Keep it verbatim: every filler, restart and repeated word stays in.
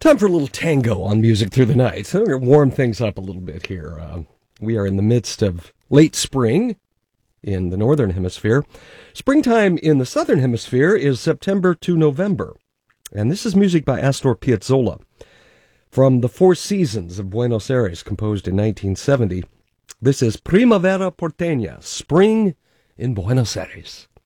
Time for a little tango on Music Through the Night. So we're going to warm things up a little bit here. Uh, we are in the midst of late spring in the Northern Hemisphere. Springtime in the Southern Hemisphere is September to November. And this is music by Astor Piazzolla from The Four Seasons of Buenos Aires, composed in nineteen seventy. This is Primavera Porteña, Spring in Buenos Aires.